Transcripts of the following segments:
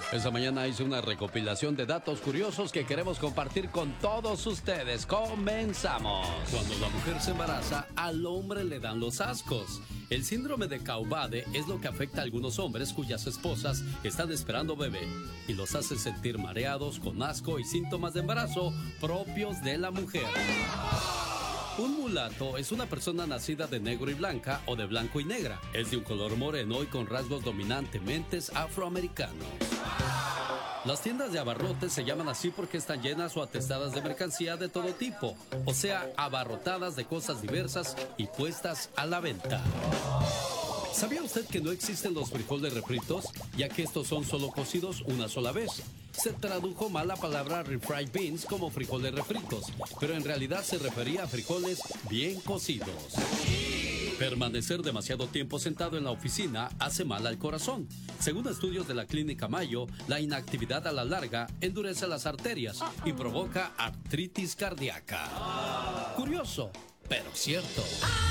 Esta mañana hice una recopilación de datos curiosos que queremos compartir con todos ustedes. ¡Comenzamos! Cuando la mujer se embaraza, al hombre le dan los ascos. El síndrome de Cauvade es lo que afecta a algunos hombres cuyas esposas están esperando bebé y los hace sentir mareados, con asco y síntomas de embarazo propios de la mujer. Un mulato es una persona nacida de negro y blanca o de blanco y negra. Es de un color moreno y con rasgos dominantemente afroamericanos. Las tiendas de abarrotes se llaman así porque están llenas o atestadas de mercancía de todo tipo, o sea, abarrotadas de cosas diversas y puestas a la venta. ¿Sabía usted que no existen los frijoles refritos, ya que estos son solo cocidos una sola vez? Se tradujo mal la palabra refried beans como frijoles refritos, pero en realidad se refería a frijoles bien cocidos. Permanecer demasiado tiempo sentado en la oficina hace mal al corazón. Según estudios de la Clínica Mayo, la inactividad a la larga endurece las arterias y provoca artritis cardíaca. Curioso, pero cierto.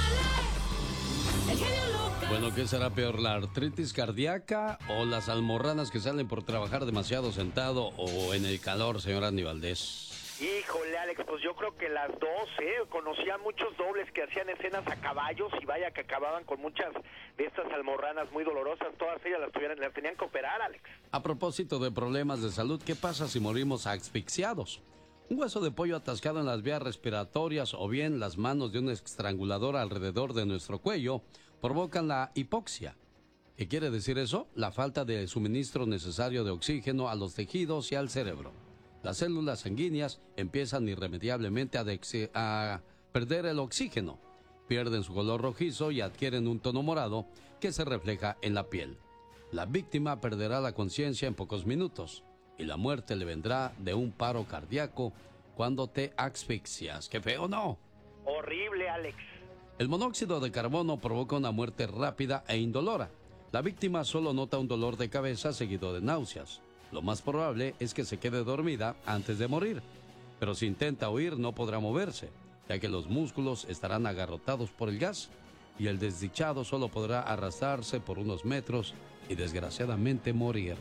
Bueno, ¿qué será peor, la artritis cardíaca o las almorranas que salen por trabajar demasiado sentado o en el calor, señor Andy Valdés? Híjole, Alex, pues yo creo que las dos, Conocía muchos dobles que hacían escenas a caballos y vaya que acababan con muchas de estas almorranas muy dolorosas. Todas ellas las tenían que operar, Alex. A propósito de problemas de salud, ¿qué pasa si morimos asfixiados? Un hueso de pollo atascado en las vías respiratorias o bien las manos de un estrangulador alrededor de nuestro cuello provocan la hipoxia. ¿Qué quiere decir eso? La falta de suministro necesario de oxígeno a los tejidos y al cerebro. Las células sanguíneas empiezan irremediablemente a perder el oxígeno, pierden su color rojizo y adquieren un tono morado que se refleja en la piel. La víctima perderá la conciencia en pocos minutos y la muerte le vendrá de un paro cardíaco cuando te asfixias. ¡Qué feo, no! Horrible, Alex. El monóxido de carbono provoca una muerte rápida e indolora. La víctima solo nota un dolor de cabeza seguido de náuseas. Lo más probable es que se quede dormida antes de morir, pero si intenta huir no podrá moverse, ya que los músculos estarán agarrotados por el gas y el desdichado solo podrá arrastrarse por unos metros y desgraciadamente morir.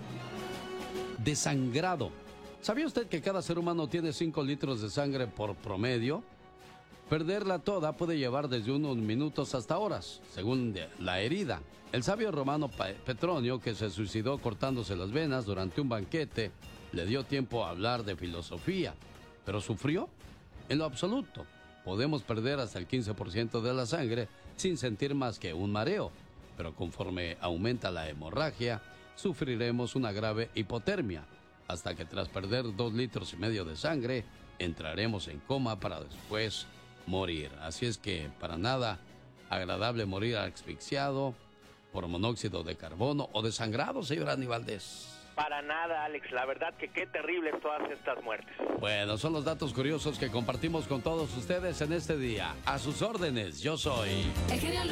Desangrado. ¿Sabía usted que cada ser humano tiene 5 litros de sangre por promedio? Perderla toda puede llevar desde unos minutos hasta horas, según la herida. El sabio romano Petronio, que se suicidó cortándose las venas durante un banquete, le dio tiempo a hablar de filosofía. ¿Pero sufrió? En lo absoluto. Podemos perder hasta el 15% de la sangre sin sentir más que un mareo, pero conforme aumenta la hemorragia, sufriremos una grave hipotermia, hasta que tras perder 2 litros y medio de sangre, entraremos en coma para después morir. Así es que para nada agradable morir asfixiado por monóxido de carbono o desangrado, señor Andy Valdés. Para nada, Alex. La verdad que qué terribles todas estas muertes. Bueno, son los datos curiosos que compartimos con todos ustedes en este día. A sus órdenes, yo soy...